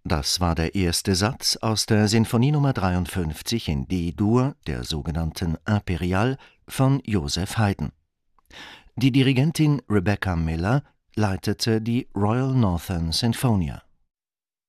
Das war der erste Satz aus der Sinfonie Nr. 53 in D-Dur, der sogenannten Impériale, von Joseph Haydn. Die Dirigentin Rebecca Miller leitete die Royal Northern Sinfonia.